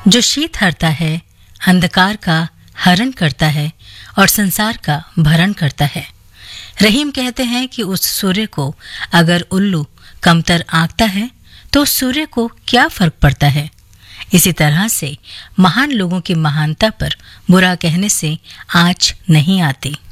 जो शीत हरता है, अंधकार का हरण करता है और संसार का भरण करता है। रहीम कहते हैं कि उस सूर्य को अगर उल्लू कमतर आंकता है तो उस सूर्य को क्या फर्क पड़ता है। इसी तरह से महान लोगों की महानता पर बुरा कहने से आँच नहीं आती।